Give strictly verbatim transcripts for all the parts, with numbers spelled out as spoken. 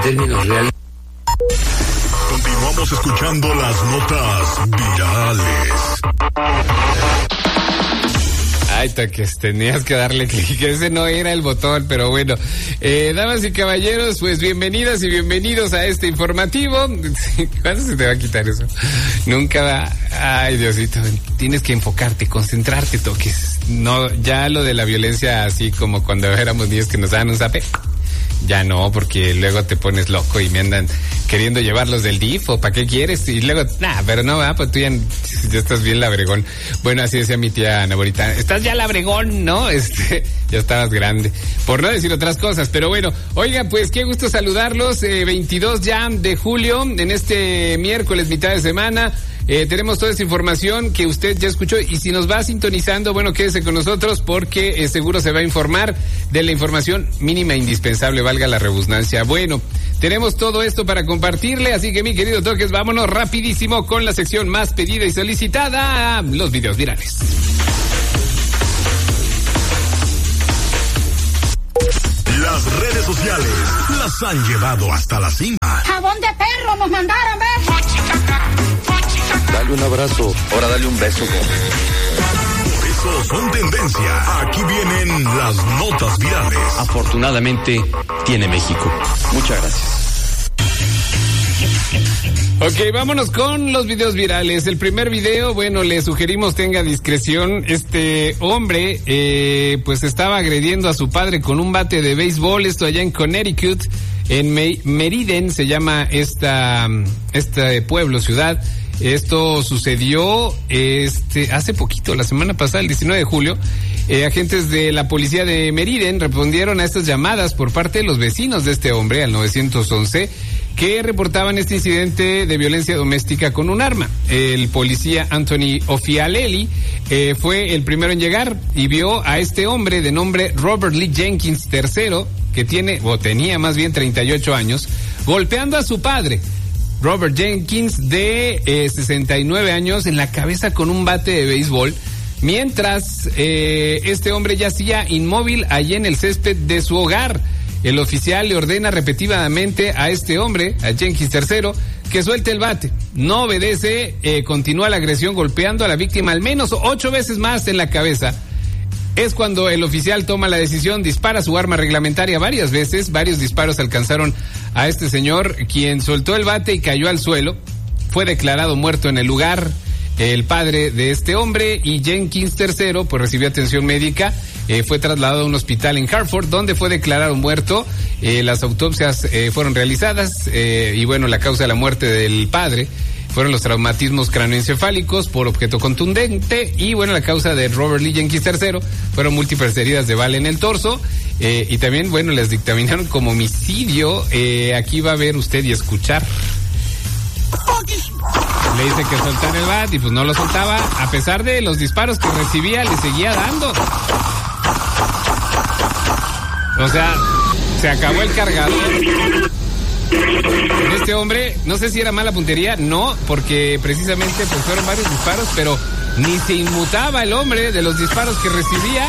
términos reales. Continuamos escuchando las notas virales. Ay, toques, tenías que darle clic, ese no era el botón, pero bueno. Eh, damas y caballeros, pues bienvenidas y bienvenidos a este informativo. ¿Cuándo se te va a quitar eso? Nunca va. Ay, Diosito, tienes que enfocarte, concentrarte, toques. No, ya lo de la violencia, así como cuando éramos niños que nos daban un zape. Ya no, porque luego te pones loco y me andan queriendo llevarlos del D I F o ¿para qué quieres? Y luego, nah, pero no, va, pues tú ya, ya estás bien labregón. Bueno, así decía mi tía Ana Borita, estás ya labregón, ¿no? Este, ya estabas grande. Por no decir otras cosas, pero bueno, oiga, pues qué gusto saludarlos, eh, veintidós ya de julio, en este miércoles, mitad de semana. Eh, tenemos toda esta información que usted ya escuchó y si nos va sintonizando, bueno, quédese con nosotros porque eh, seguro se va a informar de la información mínima indispensable, valga la redundancia. Bueno, tenemos todo esto para compartirle, así que mi querido Toques, vámonos rapidísimo con la sección más pedida y solicitada, los videos virales. Las redes sociales las han llevado hasta la cima. Jabón de perro nos mandaron, ¿ves? Dale un abrazo, ahora dale un beso. Por eso son tendencia. Aquí vienen las notas virales. Afortunadamente, tiene México. Muchas gracias. Ok, vámonos con los videos virales. El primer video, bueno, le sugerimos tenga discreción. Este hombre, eh, pues estaba agrediendo a su padre con un bate de béisbol, esto allá en Connecticut, en Meriden, se llama esta, este pueblo, ciudad. Esto sucedió este hace poquito, la semana pasada, el diecinueve de julio. Eh, agentes de la policía de Meriden respondieron a estas llamadas por parte de los vecinos de este hombre al nueve once, que reportaban este incidente de violencia doméstica con un arma. El policía Anthony Ofialeli eh, fue el primero en llegar y vio a este hombre de nombre Robert Lee Jenkins tercero, que tiene, o tenía más bien treinta y ocho años, golpeando a su padre, Robert Jenkins, de eh, sesenta y nueve años, en la cabeza con un bate de béisbol, mientras eh, este hombre yacía inmóvil allí en el césped de su hogar. El oficial le ordena repetidamente a este hombre, a Jenkins tercero, que suelte el bate. No obedece, eh, continúa la agresión golpeando a la víctima al menos ocho veces más en la cabeza. Es cuando el oficial toma la decisión, dispara su arma reglamentaria varias veces, varios disparos alcanzaron a este señor, quien soltó el bate y cayó al suelo. Fue declarado muerto en el lugar el padre de este hombre, y Jenkins tercero pues recibió atención médica, eh, fue trasladado a un hospital en Hartford, donde fue declarado muerto. Eh, las autopsias eh, fueron realizadas eh, y bueno, la causa de la muerte del padre fueron los traumatismos cráneoencefálicos por objeto contundente, y bueno, la causa de Robert Lee Jenkins tercero fueron múltiples heridas de bala en el torso, eh, y también, bueno, les dictaminaron como homicidio. Eh, aquí va a ver usted y escuchar. Le dice que soltara el bat y pues no lo soltaba, a pesar de los disparos que recibía, le seguía dando. O sea, se acabó el cargador. Este hombre, no sé si era mala puntería, no, porque precisamente pues fueron varios disparos, pero ni se inmutaba el hombre de los disparos que recibía.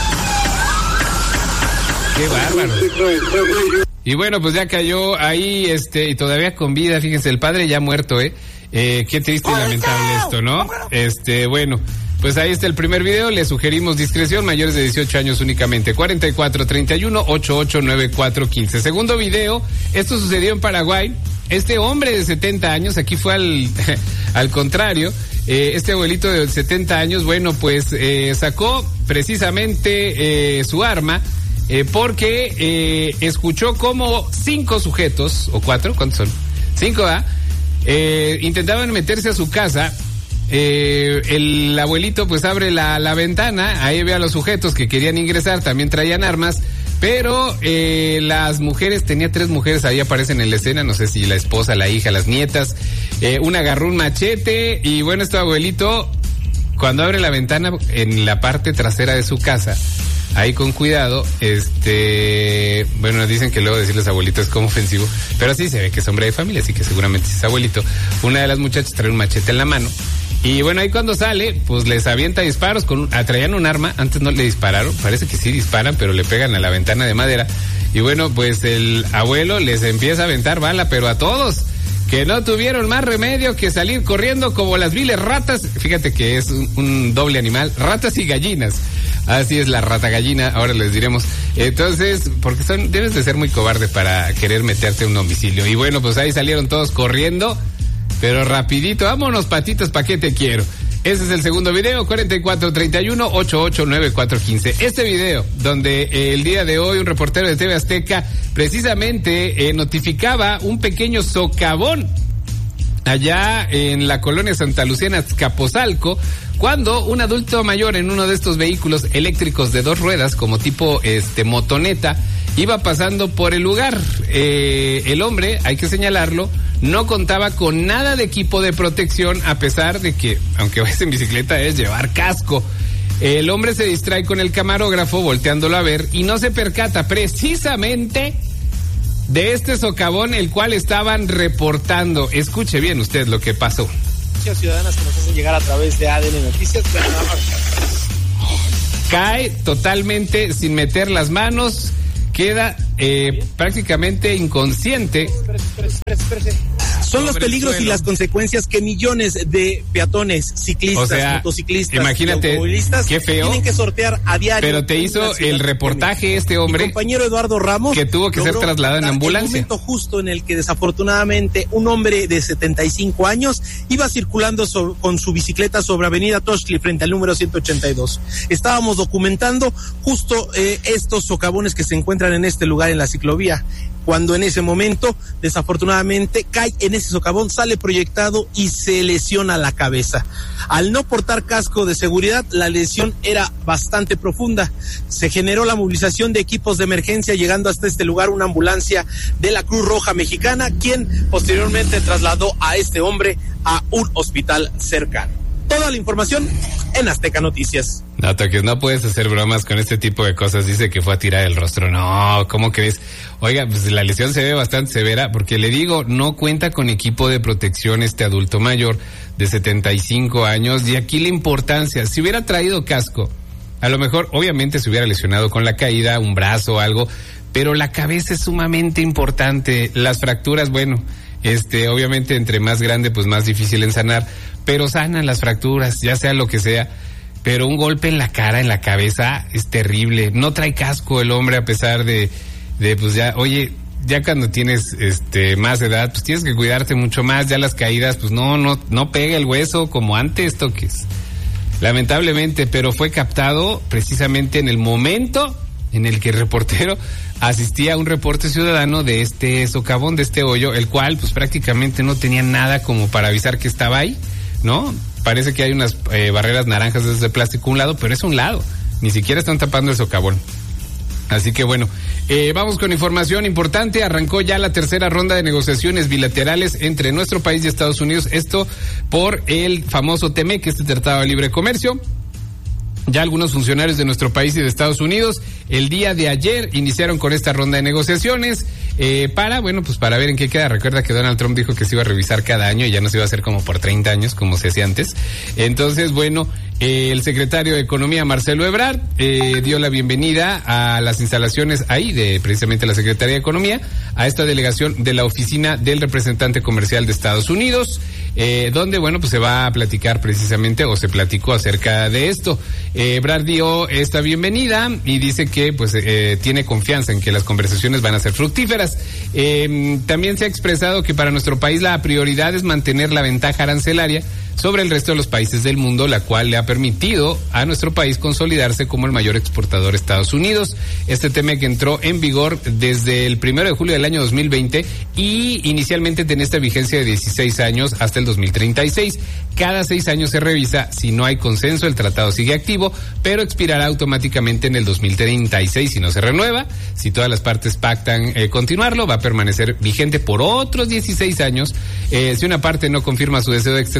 Qué bárbaro. Y bueno, pues ya cayó ahí, este, y todavía con vida, fíjense, el padre ya muerto, eh. Eh, qué triste y lamentable esto, ¿no? Este, bueno, pues ahí está el primer video. Le sugerimos discreción, mayores de dieciocho años únicamente. cuarenta y cuatro, treinta y uno, ochenta y ocho, noventa y cuatro, quince. Segundo video, esto sucedió en Paraguay. Este hombre de setenta años, aquí fue al, al contrario, eh, este abuelito de setenta años, bueno, pues eh, sacó precisamente eh, su arma, eh, porque eh, escuchó como cinco sujetos, o cuatro, ¿cuántos son? Cinco, ¿ah? Eh, intentaban meterse a su casa. Eh, el abuelito pues abre la, la ventana, ahí ve a los sujetos que querían ingresar, también traían armas, pero eh, las mujeres, tenía tres mujeres ahí, aparecen en la escena, no sé si la esposa, la hija, las nietas, eh, una agarró un machete, y bueno, este abuelito, cuando abre la ventana en la parte trasera de su casa, ahí con cuidado, este, bueno, dicen que luego decirles abuelito es como ofensivo, pero sí se ve que es hombre de familia, así que seguramente es abuelito. Una de las muchachas trae un machete en la mano, y bueno, ahí cuando sale, pues les avienta disparos, con un, traían un arma, antes no le dispararon, parece que sí disparan, pero le pegan a la ventana de madera, Y bueno, pues el abuelo les empieza a aventar bala, pero a todos, que no tuvieron más remedio que salir corriendo como las viles ratas. Fíjate que es un, un doble animal, ratas y gallinas. Así es la rata gallina, ahora les diremos. Entonces, porque son, debes de ser muy cobarde para querer meterte a un domicilio. Y bueno, pues ahí salieron todos corriendo, pero rapidito, vámonos patitas, ¿pa' qué te quiero? Ese es el segundo video, cuarenta y cuatro treinta y uno, ochenta y ocho noventa y cuatro quince. Este video, donde eh, el día de hoy un reportero de T V Azteca precisamente eh, notificaba un pequeño socavón allá en la colonia Santa Lucía, en Azcapotzalco, cuando un adulto mayor en uno de estos vehículos eléctricos de dos ruedas, como tipo este motoneta, iba pasando por el lugar. Eh, el hombre, hay que señalarlo, no contaba con nada de equipo de protección, a pesar de que, aunque vayas en bicicleta, es llevar casco. El hombre se distrae con el camarógrafo, volteándolo a ver, y no se percata precisamente de este socavón, el cual estaban reportando. Escuche bien usted lo que pasó. Ciudadanas que nos hacen llegar a través de A D N Noticias. Cae totalmente sin meter las manos, queda eh, prácticamente inconsciente. Espérese, espérese, espérese. Son los peligros y las consecuencias que millones de peatones, ciclistas, o sea, motociclistas, imagínate, automovilistas qué feo, tienen que sortear a diario. Pero te hizo el reportaje este hombre, mi compañero Eduardo Ramos, que tuvo que ser trasladado en ambulancia. El momento justo en el que desafortunadamente un hombre de setenta y cinco años iba circulando so, con su bicicleta sobre Avenida Toshli frente al número ciento ochenta y dos. Estábamos documentando justo eh, estos socavones que se encuentran en este lugar en la ciclovía, cuando en ese momento, desafortunadamente, cae en ese socavón, sale proyectado y se lesiona la cabeza. Al no portar casco de seguridad, la lesión era bastante profunda. Se generó la movilización de equipos de emergencia, llegando hasta este lugar una ambulancia de la Cruz Roja Mexicana, quien posteriormente trasladó a este hombre a un hospital cercano. Toda la información en Azteca Noticias. No, Toques, no puedes hacer bromas con este tipo de cosas. Dice que fue a tirar el rostro. No, ¿cómo crees? Oiga, pues la lesión se ve bastante severa, porque le digo, no cuenta con equipo de protección este adulto mayor de setenta y cinco años. Y aquí la importancia, si hubiera traído casco, a lo mejor, obviamente se hubiera lesionado con la caída, un brazo o algo, pero la cabeza es sumamente importante. Las fracturas, bueno, este, obviamente entre más grande, pues más difícil en sanar, pero sanan las fracturas, ya sea lo que sea. Pero un golpe en la cara, en la cabeza, es terrible. No trae casco el hombre, a pesar de, de pues ya, oye, ya cuando tienes este más edad, pues tienes que cuidarte mucho más. Ya las caídas, pues no, no, no pega el hueso como antes, Toques. Lamentablemente, pero fue captado precisamente en el momento en el que el reportero asistía a un reporte ciudadano de este socavón, de este hoyo, el cual pues prácticamente no tenía nada como para avisar que estaba ahí, ¿no? Parece que hay unas eh, barreras naranjas de plástico a un lado, pero es un lado. Ni siquiera están tapando el socavón. Así que bueno, eh, vamos con información importante. Arrancó ya la tercera ronda de negociaciones bilaterales entre nuestro país y Estados Unidos. Esto por el famoso T M E C, este Tratado de Libre Comercio. Ya algunos funcionarios de nuestro país y de Estados Unidos el día de ayer iniciaron con esta ronda de negociaciones eh, para, bueno, pues para ver en qué queda. Recuerda que Donald Trump dijo que se iba a revisar cada año y ya no se iba a hacer como por treinta años como se hacía antes. Entonces, bueno, eh, el secretario de Economía, Marcelo Ebrard, eh, dio la bienvenida a las instalaciones ahí de precisamente la Secretaría de Economía, a esta delegación de la oficina del representante comercial de Estados Unidos, eh, donde, bueno, pues se va a platicar precisamente, o se platicó acerca de esto. Eh, Ebrard dio esta bienvenida y dice que pues eh, tiene confianza en que las conversaciones van a ser fructíferas. Eh, también se ha expresado que para nuestro país la prioridad es mantener la ventaja arancelaria sobre el resto de los países del mundo, la cual le ha permitido a nuestro país consolidarse como el mayor exportador de Estados Unidos. Este tema que entró en vigor desde el primero de julio del año dos mil veinte y inicialmente tenía esta vigencia de dieciséis años hasta el dos mil treinta y seis. Cada seis años se revisa. Si no hay consenso, el tratado sigue activo, pero expirará automáticamente en el dos mil treinta y seis si no se renueva. Si todas las partes pactan eh, continuarlo, va a permanecer vigente por otros dieciséis años. Eh, si una parte no confirma su deseo de extender el plazo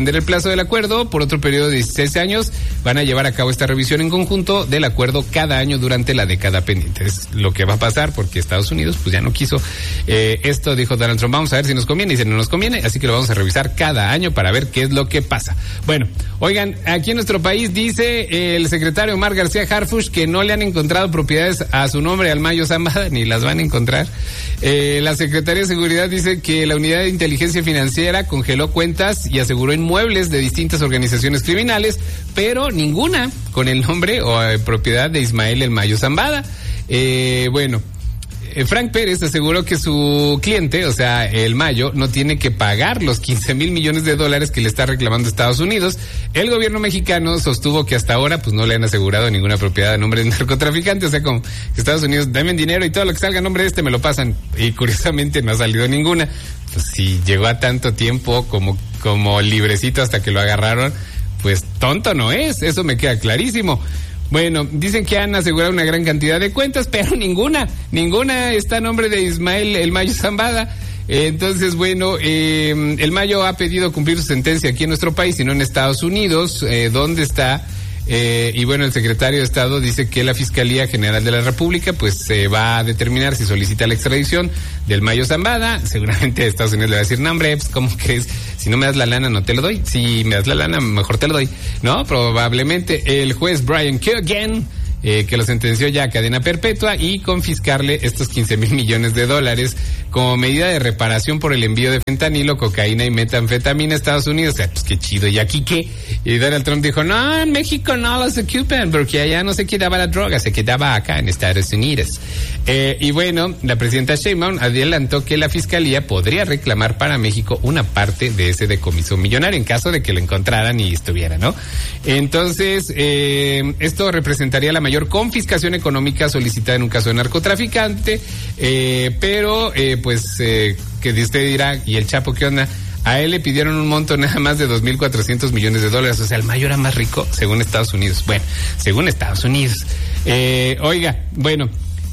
del acuerdo por otro periodo de dieciséis años. Van a llevar a cabo esta revisión en conjunto del acuerdo cada año durante la década pendiente. Es lo que va a pasar porque Estados Unidos pues ya no quiso eh, esto, dijo Donald Trump. Vamos a ver si nos conviene y si no nos conviene, así que lo vamos a revisar cada año para ver qué es lo que pasa. Bueno, oigan, aquí en nuestro país dice eh, el secretario Omar García Harfuch que no le han encontrado propiedades a su nombre al Mayo Zambada, ni las van a encontrar. Eh, la Secretaría de Seguridad dice que la Unidad de Inteligencia Financiera congeló cuentas y aseguró inmuebles de distintas organizaciones criminales, pero ninguna con el nombre o eh, propiedad de Ismael El Mayo Zambada. Eh, bueno, eh, Frank Pérez aseguró que su cliente, o sea, El Mayo, no tiene que pagar los quince mil millones de dólares que le está reclamando Estados Unidos. El gobierno mexicano sostuvo que hasta ahora pues no le han asegurado ninguna propiedad a nombre del narcotraficante, o sea, como que Estados Unidos, dame dinero y todo lo que salga a nombre de este me lo pasan. Y curiosamente no ha salido ninguna. Pues si llegó a tanto tiempo como, como librecito hasta que lo agarraron, pues tonto no es, eso me queda clarísimo. Bueno, dicen que han asegurado una gran cantidad de cuentas, pero ninguna, ninguna está a nombre de Ismael El Mayo Zambada. Eh, entonces, bueno, eh, El Mayo ha pedido cumplir su sentencia aquí en nuestro país y no en Estados Unidos, eh, donde está. Eh, y bueno, el secretario de Estado dice que la Fiscalía General de la República pues se eh, va a determinar si solicita la extradición del Mayo Zambada. Seguramente Estados Unidos le va a decir, no hombre, pues, ¿cómo crees? Si no me das la lana no te lo doy, si me das la lana mejor te lo doy. No, probablemente el juez Brian Keoghan, eh, que lo sentenció ya a cadena perpetua y confiscarle estos quince mil millones de dólares como medida de reparación por el envío de fentanilo, cocaína y metanfetamina a Estados Unidos. O sea, pues qué chido, ¿y aquí qué? Y Donald Trump dijo, no, en México no los ocupan porque allá no se quedaba la droga, se quedaba acá en Estados Unidos. Eh, y bueno, la presidenta Sheinbaum adelantó que la Fiscalía podría reclamar para México una parte de ese decomiso millonario en caso de que lo encontraran y estuviera, ¿no? Entonces, eh, esto representaría la mayor confiscación económica solicitada en un caso de narcotraficante, eh, pero eh, pues eh, que usted dirá, ¿y el Chapo qué onda? A él le pidieron un monto nada más de dos mil cuatrocientos millones de dólares, o sea, el Mayo era más rico según Estados Unidos. Bueno, según Estados Unidos. Eh, oiga, bueno,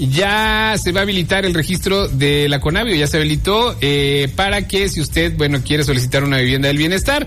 ya se va a habilitar el registro de la CONAVI, ya se habilitó, eh, para que si usted, bueno, quiere solicitar una vivienda del bienestar,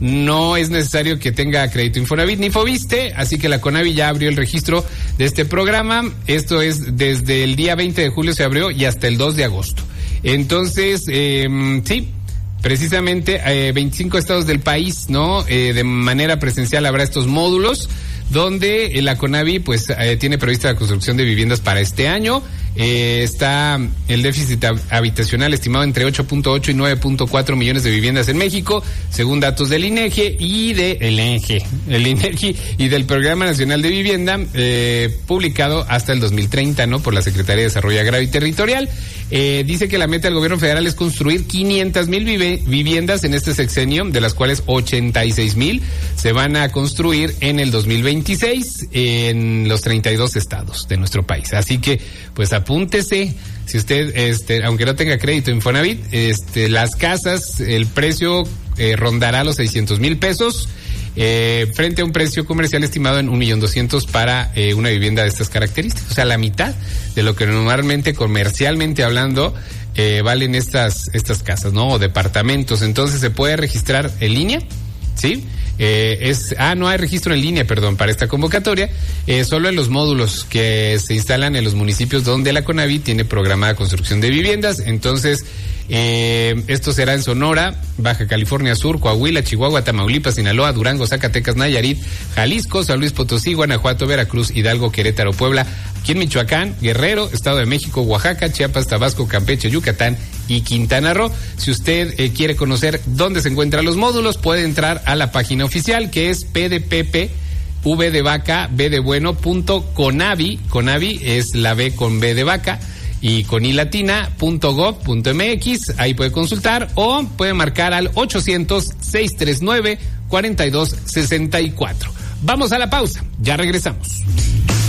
no es necesario que tenga crédito Infonavit ni Foviste, así que la CONAVI ya abrió el registro de este programa. Esto es desde el día veinte de julio se abrió y hasta el dos de agosto. Entonces, eh, sí, precisamente eh, veinticinco estados del país, ¿no? Eh, de manera presencial habrá estos módulos donde eh, la CONAVI pues eh, tiene prevista la construcción de viviendas para este año. Eh, está el déficit habitacional estimado entre ocho punto ocho y nueve punto cuatro millones de viviendas en México, según datos del INEGI y de el INEGI, el INEGI y del Programa Nacional de Vivienda, eh, publicado hasta el dos mil treinta, ¿no? Por la Secretaría de Desarrollo Agrario y Territorial. Eh, dice que la meta del gobierno federal es construir quinientas mil vive, viviendas en este sexenio, de las cuales ochenta y seis mil se van a construir en el dos mil veintiséis en los treinta y dos estados de nuestro país. Así que, pues apúntese, si usted, este, aunque no tenga crédito Infonavit, este, las casas, el precio eh, rondará los seiscientos mil pesos. Eh, frente a un precio comercial estimado en un millón doscientos para eh, una vivienda de estas características, o sea, la mitad de lo que normalmente, comercialmente hablando, eh, valen estas estas casas, ¿no? O departamentos. Entonces se puede registrar en línea, ¿sí? Eh, es, ah, no hay registro en línea, perdón, para esta convocatoria, eh, solo en los módulos que se instalan en los municipios donde la CONAVI tiene programada construcción de viviendas. Entonces, Eh, esto será en Sonora, Baja California Sur, Coahuila, Chihuahua, Tamaulipas, Sinaloa, Durango, Zacatecas, Nayarit, Jalisco, San Luis Potosí, Guanajuato, Veracruz, Hidalgo, Querétaro, Puebla, aquí en Michoacán, Guerrero, Estado de México, Oaxaca, Chiapas, Tabasco, Campeche, Yucatán y Quintana Roo. Si usted eh, quiere conocer dónde se encuentran los módulos, puede entrar a la página oficial, que es P D P P V de vaca, B de bueno, punto conavi, conavi es la B con B de vaca, y con i latina punto gov punto mx, ahí puede consultar o puede marcar al ochocientos, seiscientos treinta y nueve, cuarenta y dos sesenta y cuatro. Vamos a la pausa, ya regresamos.